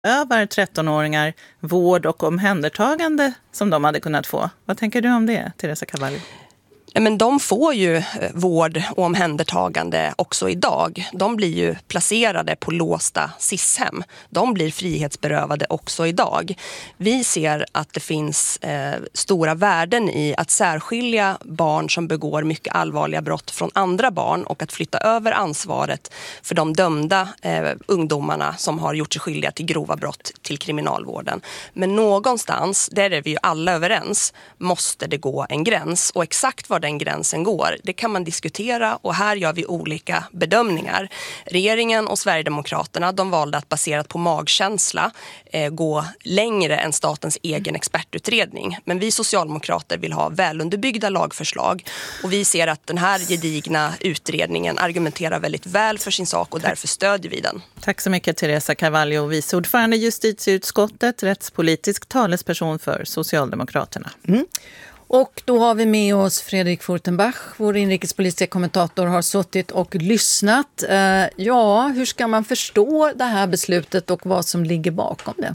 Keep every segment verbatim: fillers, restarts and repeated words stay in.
över trettonåringar vård och omhändertagande som de hade kunnat få. Vad tänker du om det, Teresa Carvalho? Men de får ju vård och omhändertagande också idag. De blir ju placerade på låsta S I S-hem. De blir frihetsberövade också idag. Vi ser att det finns eh, stora värden i att särskilja barn som begår mycket allvarliga brott från andra barn och att flytta över ansvaret för de dömda eh, ungdomarna som har gjort sig skyldiga till grova brott till kriminalvården. Men någonstans, där är vi ju alla överens, måste det gå en gräns. Och exakt var den gränsen går, det kan man diskutera, och här gör vi olika bedömningar. Regeringen och Sverigedemokraterna, de valde att baserat på magkänsla eh, gå längre än statens egen expertutredning. Men vi socialdemokrater vill ha välunderbyggda lagförslag, och vi ser att den här gedigna utredningen argumenterar väldigt väl för sin sak, och därför stödjer vi den. Tack så mycket, Teresa Carvalho, vice ordförande i justitieutskottet, rättspolitisk talesperson för Socialdemokraterna. Mm. Och då har vi med oss Fredrik Furtenbach, vår inrikespolitiska kommentator, har suttit och lyssnat. Eh, ja, hur ska man förstå det här beslutet och vad som ligger bakom det?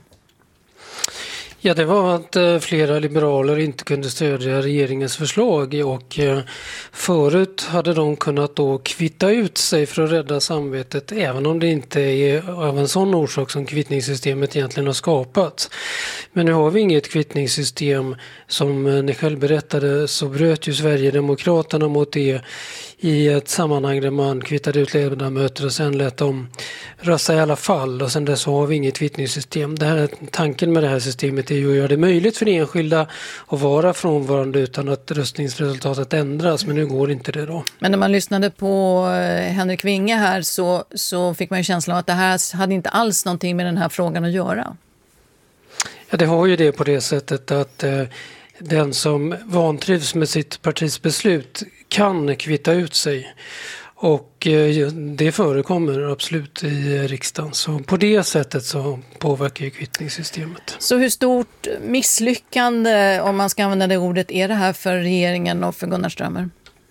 Ja, det var att flera liberaler inte kunde stödja regeringens förslag, och förut hade de kunnat då kvitta ut sig för att rädda samvetet, även om det inte är av en sån orsak som kvittningssystemet egentligen har skapat. Men nu har vi inget kvittningssystem. Som ni själv berättade så bröt ju Sverigedemokraterna mot det i ett sammanhang där man kvittade ut ledamöter och sen lät dem rösta i alla fall, och sen dess så har vi inget kvittningssystem. Det här, tanken med det här systemet är ju att göra det möjligt för enskilda att vara frånvarande utan att röstningsresultatet ändras, men nu går inte det då. Men när man lyssnade på Henrik Winge här så, så fick man ju känslan av att det här hade inte alls någonting med den här frågan att göra. Ja, det har ju det på det sättet att eh, den som vantrivs med sitt partis beslut kan kvitta ut sig, och eh, det förekommer absolut i riksdagen. Så på det sättet så påverkar ju kvittningssystemet. Så hur stort misslyckande, om man ska använda det ordet, är det här för regeringen och för Gunnar Strömmer?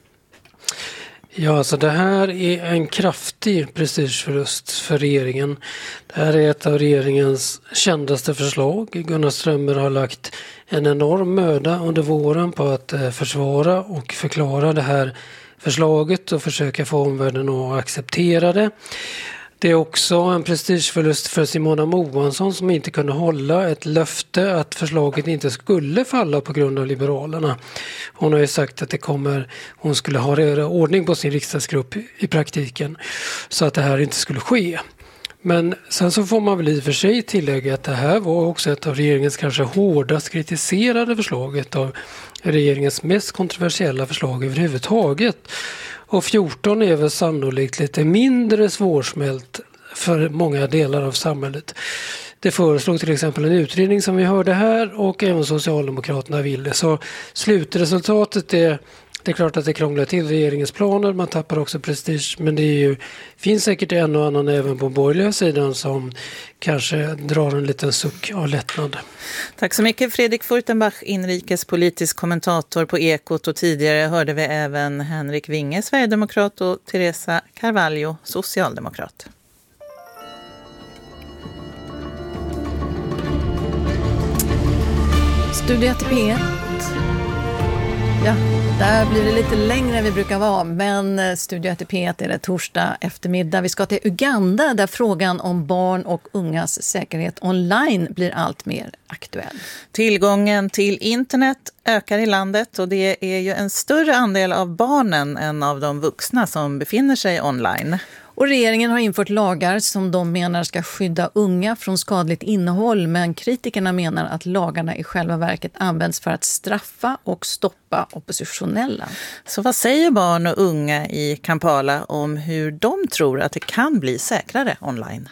Ja, alltså det här är en kraftig prestigeförlust för regeringen. Det här är ett av regeringens kändaste förslag. Gunnar Strömmer har lagt en enorm möda under våren på att försvara och förklara det här förslaget och försöka få omvärlden att acceptera det. Det är också en prestigeförlust för Simona Moansson som inte kunde hålla ett löfte att förslaget inte skulle falla på grund av Liberalerna. Hon har ju sagt att det kommer, hon skulle ha ordning på sin riksdagsgrupp i praktiken så att det här inte skulle ske. Men sen så får man väl i och för sig tillägga att det här var också ett av regeringens kanske hårdast kritiserade förslag, ett av regeringens mest kontroversiella förslag överhuvudtaget. Och fjorton är väl sannolikt lite mindre svårsmält för många delar av samhället. Det föreslog till exempel en utredning som vi hörde här, och även Socialdemokraterna ville. Så slutresultatet är, det är klart att det krånglar till regeringens planer, man tappar också prestige, men det är ju, finns säkert en och annan även på borgerliga sidan som kanske drar en liten suck av lättnad. Tack så mycket, Fredrik Furtenbach, inrikespolitisk kommentator på Ekot, och tidigare hörde vi även Henrik Winge, Sverigedemokrat, och Teresa Carvalho, Socialdemokrat. Studio ett P ett. Ja, där blir det lite längre än vi brukar vara, men Studio ett P ett är det torsdag eftermiddag. Vi ska till Uganda där frågan om barn och ungas säkerhet online blir allt mer aktuell. Tillgången till internet ökar i landet, och det är ju en större andel av barnen än av de vuxna som befinner sig online. Och regeringen har infört lagar som de menar ska skydda unga från skadligt innehåll, men kritikerna menar att lagarna i själva verket används för att straffa och stoppa oppositionella. Så vad säger barn och unga i Kampala om hur de tror att det kan bli säkrare online?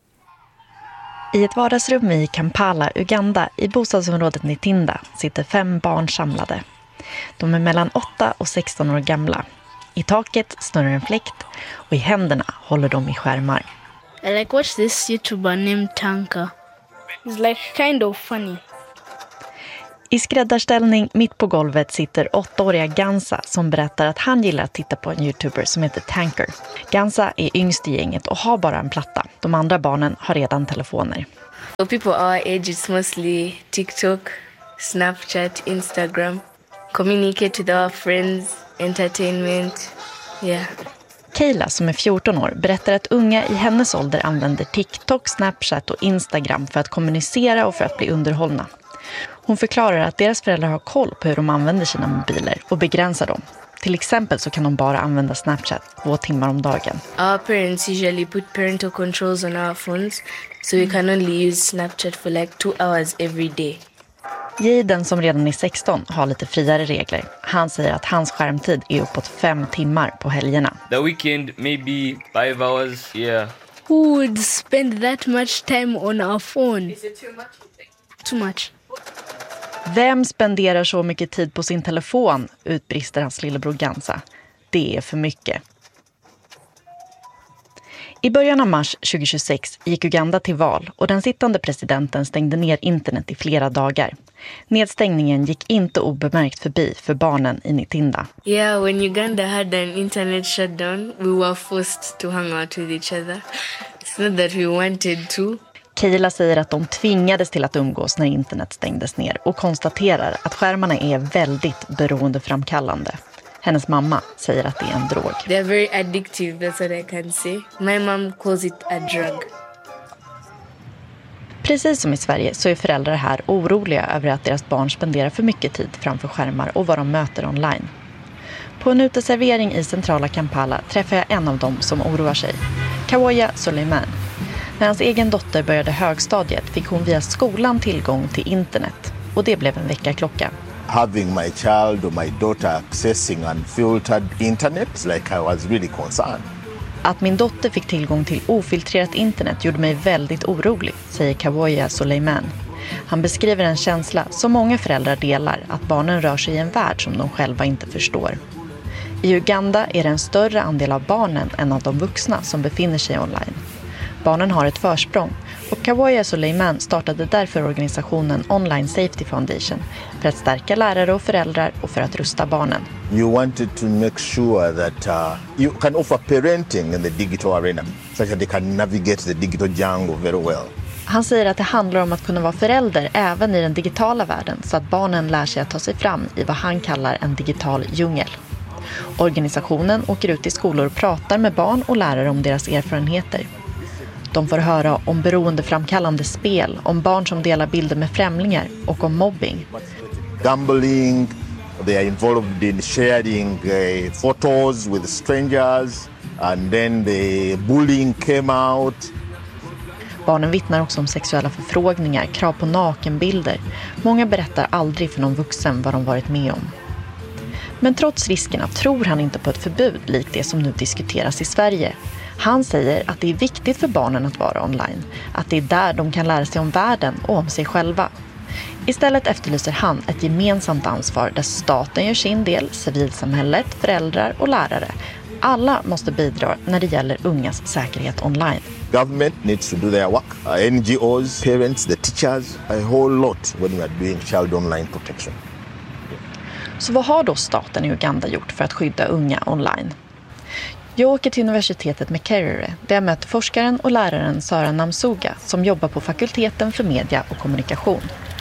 I ett vardagsrum i Kampala, Uganda, i bostadsområdet Nitinda sitter fem barn samlade. De är mellan åtta och sexton år gamla. I taket snurrar en fläkt och i händerna håller de i skärmar. I like watch this YouTuber named Tanka. He's like kind of funny. I skräddarställning mitt på golvet sitter åttaåriga Gansa som berättar att han gillar att titta på en YouTuber som heter Tanker. Gansa är yngst i gänget och har bara en platta. De andra barnen har redan telefoner. For people our age, it's mostly TikTok, Snapchat, Instagram. Communicate with our friends, entertainment, yeah. Kayla, som är fjorton år, berättar att unga i hennes ålder använder TikTok, Snapchat och Instagram för att kommunicera och för att bli underhållna. Hon förklarar att deras föräldrar har koll på hur de använder sina mobiler och begränsar dem. Till exempel så kan de bara använda Snapchat två timmar om dagen. Our parents usually put parental controls on our phones, so we can only use Snapchat for like two hours every day. Jaden, som redan är sexton, har lite friare regler. Han säger att hans skärmtid är uppåt fem timmar på helgerna. The weekend, maybe five hours, yeah. Who would spend that much time on our phone? Is it too much? Too much. Vem spenderar så mycket tid på sin telefon, utbrister hans lillebror Gansa. Det är för mycket. I början av mars tjugohundratjugosex gick Uganda till val och den sittande presidenten stängde ner internet i flera dagar. Nedstängningen gick inte obemärkt förbi för barnen i Nitinda. Yeah, when Uganda had an internet shutdown, we were forced to hang out with each other. It's not that we wanted to. Kayla säger att de tvingades till att umgås när internet stängdes ner och konstaterar att skärmarna är väldigt beroendeframkallande. Hennes mamma säger att det är en drog. They're very addictive, that's what I can say. My mom calls it a drug. Precis som i Sverige så är föräldrar här oroliga över att deras barn spenderar för mycket tid framför skärmar och vad de möter online. På en uteservering i centrala Kampala träffar jag en av dem som oroar sig. Kawoya Suleiman. När hans egen dotter började högstadiet fick hon via skolan tillgång till internet. Och det blev en väckarklocka. Having my child or my daughter accessing unfiltered internet, like I was really concerned. Att min dotter fick tillgång till ofiltrerat internet gjorde mig väldigt orolig, säger Kawoya Suleiman. Han beskriver en känsla som många föräldrar delar, att barnen rör sig i en värld som de själva inte förstår. I Uganda är det en större andel av barnen än av de vuxna som befinner sig online. Barnen har ett försprång och Kawoya Suleiman startade därför organisationen Online Safety Foundation för att stärka lärare och föräldrar och för att rusta barnen. You wanted to make sure that uh, you can offer parenting in the digital arena so that they can navigate the digital jungle very well. Han säger att det handlar om att kunna vara förälder även i den digitala världen så att barnen lär sig att ta sig fram i vad han kallar en digital djungel. Organisationen åker ut i skolor och pratar med barn och lärare om deras erfarenheter. De får höra om beroendeframkallande spel, om barn som delar bilder med främlingar och om mobbing. Gambling, they are involved in sharing uh, photos with strangers and then the bullying came out. Barnen vittnar också om sexuella förfrågningar, krav på nakenbilder. Många berättar aldrig för någon vuxen vad de varit med om. Men trots riskerna tror han inte på ett förbud likt det som nu diskuteras i Sverige. Han säger att det är viktigt för barnen att vara online, att det är där de kan lära sig om världen och om sig själva. Istället efterlyser han ett gemensamt ansvar där staten gör sin del, civilsamhället, föräldrar och lärare. Alla måste bidra när det gäller ungas säkerhet online. Government needs to do their work. Uh, N G Os, parents, the teachers, a whole lot when we are doing child online protection. Så vad har då staten i Uganda gjort för att skydda unga online? Jag åker till universitetet Makerere där jag möter forskaren och läraren Sara Namsuga som jobbar på fakulteten för media och kommunikation.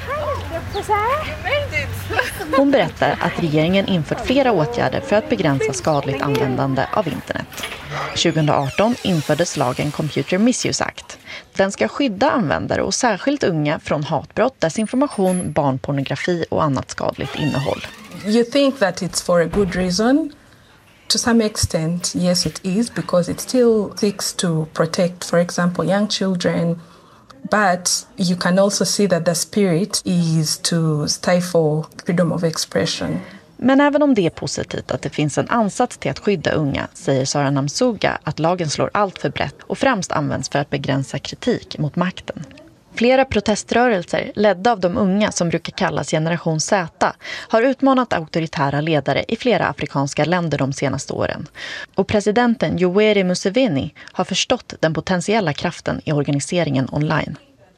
Hon berättar att regeringen infört flera åtgärder för att begränsa skadligt användande av internet. tjugoarton infördes lagen Computer Misuse Act. Den ska skydda användare och särskilt unga från hatbrott, desinformation, barnpornografi och annat skadligt innehåll. You think that it's for a good reason? To some extent, yes, it is, because it still seeks to protect, for example, young children. But you can also see that the spirit is to stifle freedom of expression. Men även om det är positivt att det finns en ansats till att skydda unga, säger Sara Namsuga att lagen slår allt för brett och främst används för att begränsa kritik mot makten. Flera proteströrelser, ledda av de unga som brukar kallas generation Z, har utmanat auktoritära ledare i flera afrikanska länder de senaste åren. Och presidenten Yoweri Museveni har förstått den potentiella kraften i organiseringen online.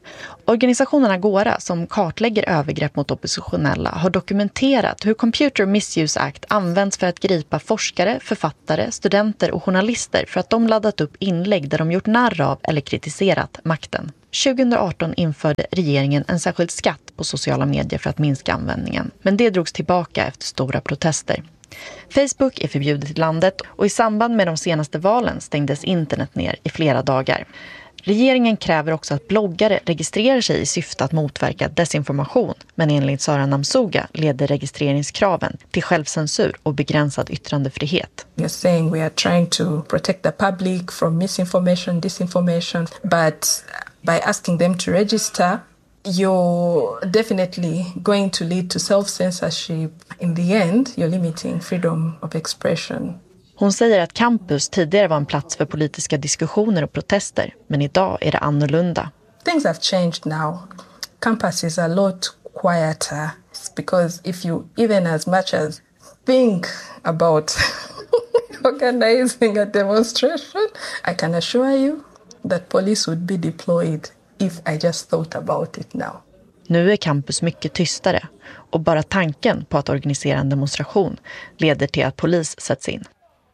Organisationen Agora, som kartlägger övergrepp mot oppositionella, har dokumenterat hur Computer Misuse Act används för att gripa forskare, författare, studenter och journalister för att de laddat upp inlägg där de gjort narr av eller kritiserat makten. tjugo arton införde regeringen en särskild skatt på sociala medier för att minska användningen, men det drogs tillbaka efter stora protester. Facebook är förbjudet i landet och i samband med de senaste valen stängdes internet ner i flera dagar. Regeringen kräver också att bloggare registrerar sig i syfte att motverka desinformation, men enligt Sara Namsuga leder registreringskraven till självcensur och begränsad yttrandefrihet. You're saying we are trying to protect the public from misinformation, disinformation, but by asking them to register, you're definitely going to lead to self-censorship. In the end, you're limiting freedom of expression. Hon säger att campus tidigare var en plats för politiska diskussioner och protester, men idag är det annorlunda. Things have changed now. Campus is a lot quieter because if you even as much as think about organizing a demonstration, I can assure you that police would be deployed if I just thought about it now. Nu är campus mycket tystare och bara tanken på att organisera en demonstration leder till att polis sätts in.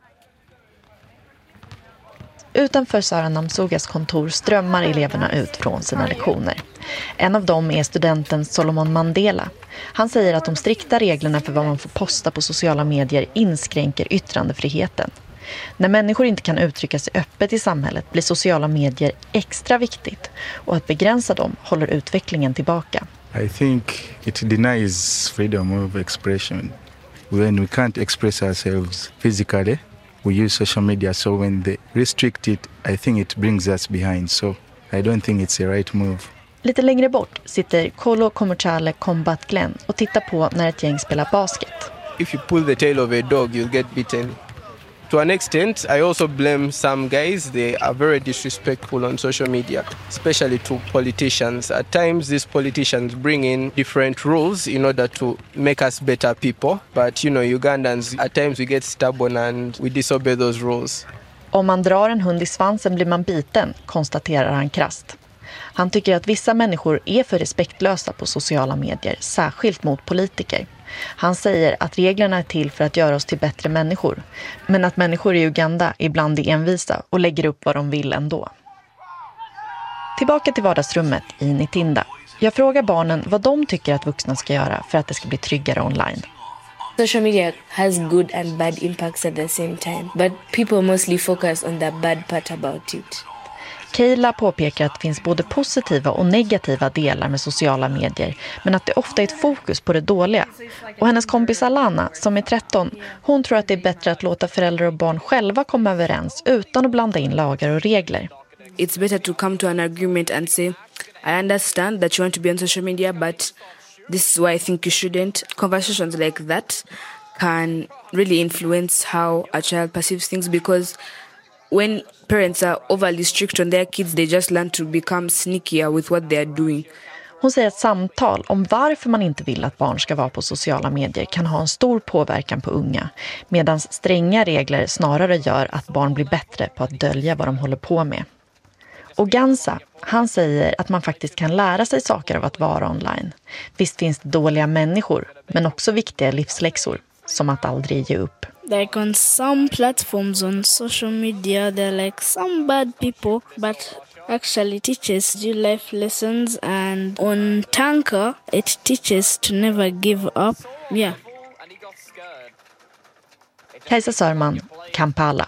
Utanför Sara Namsugas kontor strömmar eleverna ut från sina lektioner. En av dem är studenten Solomon Mandela. Han säger att de strikta reglerna för vad man får posta på sociala medier inskränker yttrandefriheten. När människor inte kan uttrycka sig öppet i samhället blir sociala medier extra viktigt, och att begränsa dem håller utvecklingen tillbaka. I think it denies freedom of expression. When we can't express ourselves physically, we use social media, so when they restrict it, I think it brings us behind. So I don't think it's a right move. Lite längre bort sitter Kolo Komochale Combat Glenn och tittar på när ett gäng spelar basket. If you pull the tail of a dog, you'll get bitten. To an extent, I also blame some guys. They are very disrespectful on social media, especially to politicians. At times, these politicians bring in different rules in order to make us better people. But, you know, Ugandans, at times we get stubborn and we disobey those rules. Om man drar en hund i svansen blir man biten, konstaterar han krasst. Han tycker att vissa människor är för respektlösa på sociala medier, särskilt mot politiker. Han säger att reglerna är till för att göra oss till bättre människor, men att människor i Uganda ibland är envisa och lägger upp vad de vill ändå. Tillbaka till vardagsrummet i Nitinda. Jag frågar barnen vad de tycker att vuxna ska göra för att det ska bli tryggare online. Social media has good and bad impacts at the same time, but people mostly focus on the bad part about it. Keila påpekar att det finns både positiva och negativa delar med sociala medier, men att det ofta är ett fokus på det dåliga. Och hennes kompis Alana, som är tretton, hon tror att det är bättre att låta föräldrar och barn själva komma överens utan att blanda in lagar och regler. It's better to come to an agreement and say, I understand that you want to be on social media, but this is why I think you shouldn't. Conversations like that can really influence how a child perceives things, because when parents are overly strict on their kids, they just learn to become sneakier with what they are doing. Hon säger att samtal om varför man inte vill att barn ska vara på sociala medier kan ha en stor påverkan på unga, medan stränga regler snarare gör att barn blir bättre på att dölja vad de håller på med. Och Gansa, han säger att man faktiskt kan lära sig saker av att vara online. Visst finns det dåliga människor, men också viktiga livsläxor, som att aldrig ge upp. Like on some platforms on social media, they're like some bad people, but actually teaches you life lessons. And on Tanka, it teaches to never give up. Yeah. Kajsa Sörman, Kampala.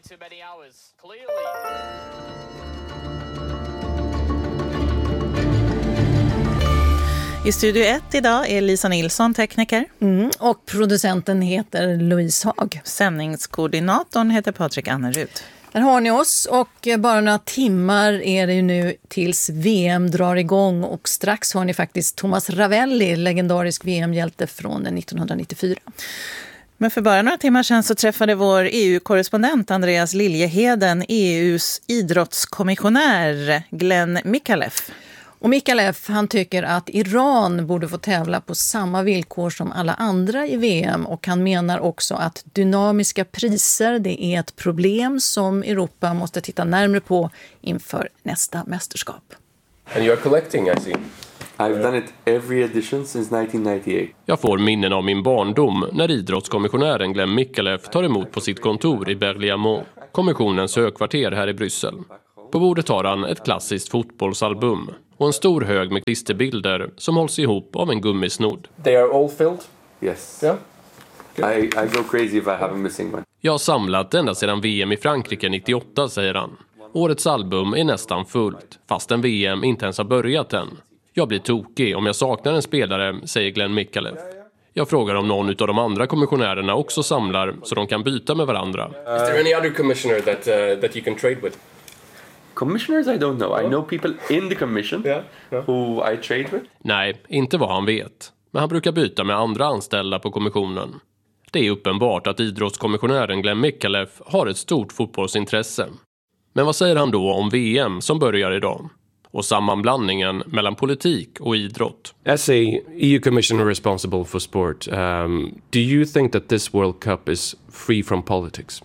I Studio ett idag är Lisa Nilsson tekniker. Mm, och producenten heter Louise Haag. Sändningskoordinatorn heter Patrik Annerud. Där har ni oss, och bara några timmar är det ju nu tills V M drar igång, och strax har ni faktiskt Thomas Ravelli, legendarisk V M-hjälte från nittonhundranittiofyra. Men för bara några timmar sedan så träffade vår E U-korrespondent Andreas Liljeheden E U:s idrottskommissionär Glenn Mikalev. Och Mikalev, han tycker att Iran borde få tävla på samma villkor som alla andra i V M, och han menar också att dynamiska priser, det är ett problem som Europa måste titta närmare på inför nästa mästerskap. And you're collecting, I see. I've done it every edition since nineteen ninety-eight. Jag får minnen av min barndom när idrottskommissionären Glenn Mikkeleff tar emot på sitt kontor i Berlaymont, kommissionens högkvarter här i Bryssel. På bordet har han ett klassiskt fotbollsalbum och en stor hög med klisterbilder som hålls ihop av en gummisnodd. They are all filled? Yes. Yeah. I, I go crazy if I have a missing one. Jag har samlat ända sedan V M i Frankrike nittioåtta, säger han. Årets album är nästan fullt, fastän V M inte ens har börjat än. Jag blir tokig om jag saknar en spelare, säger Glenn Mikkeleff. Jag frågar om någon av de andra kommissionärerna också samlar så de kan byta med varandra. Uh, Is there any other commissioner that, uh, that you can trade with? Commissioners, I don't know. I know people in the commission yeah, yeah. who I trade with. Nej, inte vad han vet. Men han brukar byta med andra anställda på kommissionen. Det är uppenbart att idrottskommissionären Glenn Mikkeleff har ett stort fotbollsintresse. Men vad säger han då om V M som börjar idag? Och sammanblandningen mellan politik och idrott. As a E U commissioner responsible for sport, um, do you think that this World Cup is free from politics?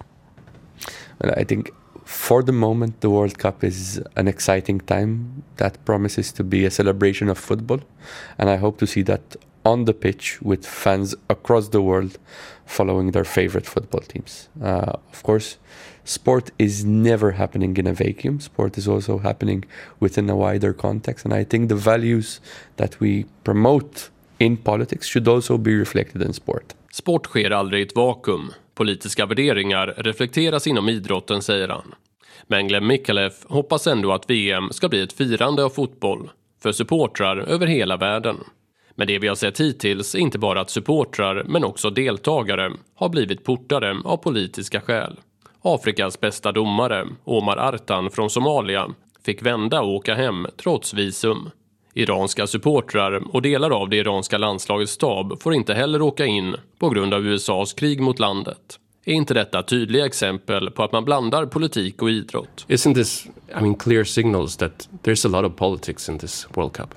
Well, I think for the moment the World Cup is an exciting time that promises to be a celebration of football, and I hope to see that on the pitch with fans across the world following their favorite football teams. Uh, of course, sport is never happening in a vacuum. Sport is also happening within a wider context, and I think the values that we promote in politics should also be reflected in sport. Sport sker aldrig i ett vakuum. Politiska värderingar reflekteras inom idrotten, säger han. Men Glenn Mikkeleff hoppas ändå att V M ska bli ett firande av fotboll för supportrar över hela världen. Men det vi har sett hittills är inte bara att supportrar men också deltagare har blivit portade av politiska skäl. Afrikas bästa domare, Omar Artan från Somalia, fick vända och åka hem trots visum. Iranska supportrar och delar av det iranska landslagets stab får inte heller åka in på grund av U S A:s krig mot landet. Är inte detta tydliga exempel på att man blandar politik och idrott? Isn't this, I mean, clear signals that there's a lot of politics in this World Cup?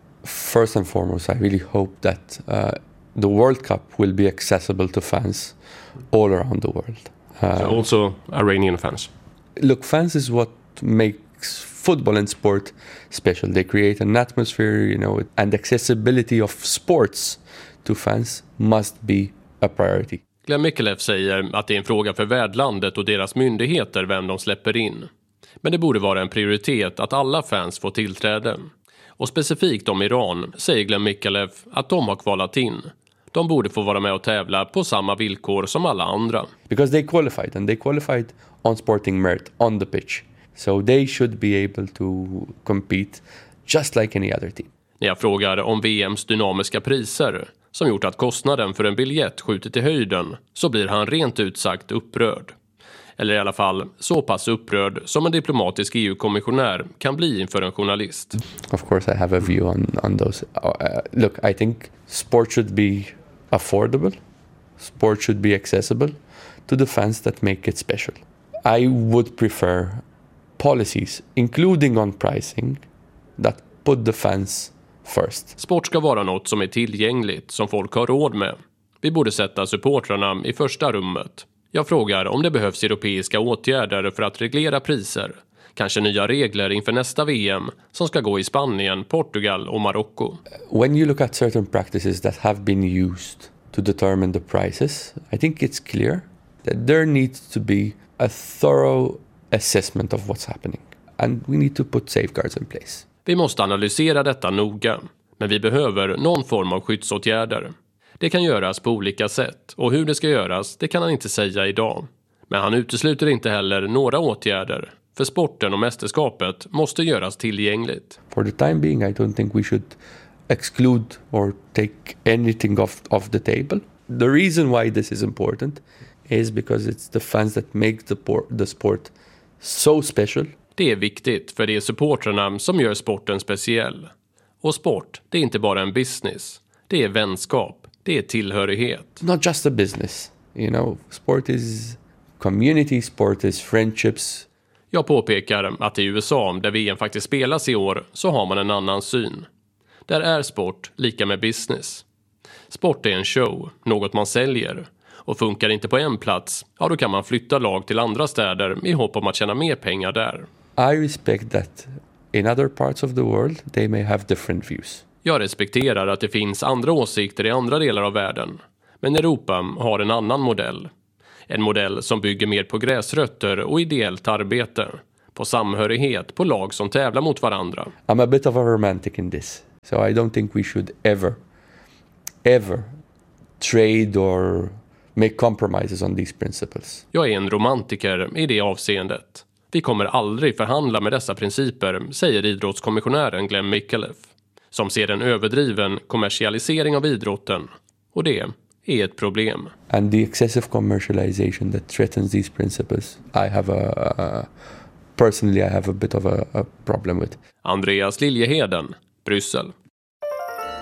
First and foremost, I really hope that uh, the World Cup will be accessible to fans all around the world. Uh, so also Iranian fans? Look, fans is what makes football and sport special. They create an atmosphere, you know, and accessibility of sports to fans must be a priority. Glenn Mikkeleff säger att det är en fråga för värdlandet och deras myndigheter vem de släpper in. Men det borde vara en prioritet att alla fans får tillträde. Och specifikt om Iran säger Glenn Mikkeleff att de har kvalat in. De borde få vara med och tävla på samma villkor som alla andra. Because they qualified and they qualified on sporting merit on the pitch. So they should be able to compete just like any other team. När jag frågar om V M:s dynamiska priser som gjort att kostnaden för en biljett skjutit i höjden så blir han rent ut sagt upprörd. Eller i alla fall så pass upprörd som en diplomatisk E U-kommissionär kan bli inför en journalist. Of course I have a view on, on those. Uh, look, I think sport should be affordable. Sport should be accessible to the fans that make it special. I would prefer policies, including on pricing, that put the fans first. Sport ska vara något som är tillgängligt, som folk har råd med. Vi borde sätta supportrarna i första rummet. Jag frågar om det behövs europeiska åtgärder för att reglera priser. Kanske nya regler inför nästa V M som ska gå i Spanien, Portugal och Marocko. When you look at certain practices that have been used to determine the prices, I think it's clear that there needs to be a thorough assessment of what's happening. And we need to put safeguards in place. Vi måste analysera detta noga, men vi behöver någon form av skyddsåtgärder. Det kan göras på olika sätt och hur det ska göras, det kan han inte säga idag. Men han utesluter inte heller några åtgärder. För sporten och mästerskapet måste göras tillgängligt. For the time being, I don't think we should exclude or take anything off, off the table. The reason why this is important is because it's the fans that make the, por- the sport so special. Det är viktigt för det är supportrarna som gör sporten speciell. Och sport, det är inte bara en business. Det är vänskap. Det är tillhörighet. Not just a business. You know, sport is community, sport is friendships. Jag påpekar att i U S A, där V M faktiskt spelas i år, så har man en annan syn. Där är sport lika med business. Sport är en show, något man säljer. Och funkar inte på en plats, ja då kan man flytta lag till andra städer i hopp om att tjäna mer pengar där. I respect that in other parts of the world, they may have different views. Jag respekterar att det finns andra åsikter i andra delar av världen. Men Europa har en annan modell. En modell som bygger mer på gräsrötter och ideellt arbete. På samhörighet, på lag som tävlar mot varandra. I'm a bit of a romantic in this. So I don't think we should ever, ever trade or make compromises on these principles. Jag är en romantiker i det avseendet. Vi kommer aldrig förhandla med dessa principer, säger idrottskommissionären Glenn Micallef, som ser en överdriven kommersialisering av idrotten. Och det är ett problem. And the excessive commercialization that threatens these principles, I have a, a personally I have a bit of a, a problem with. Andreas Liljeheden, Bryssel.